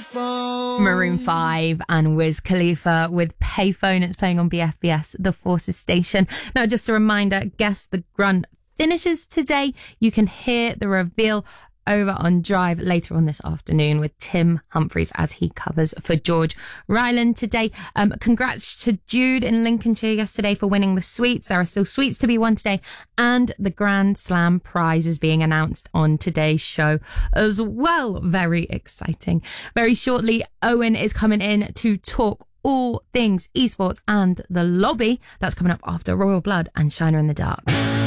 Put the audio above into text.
Maroon 5 and Wiz Khalifa with Payphone. It's playing on BFBS, The Forces station. Now, just a reminder, Guess the Grunt finishes today. You can hear the reveal over on Drive later on this afternoon with Tim Humphries as he covers for George Ryland today. Congrats to Jude in Lincolnshire yesterday for winning the sweets. There are still sweets to be won today, and the Grand Slam prize is being announced on today's show as well. Very exciting. Very shortly, Owen is coming in to talk all things esports and the lobby. That's coming up after Royal Blood and Shiner in the Dark.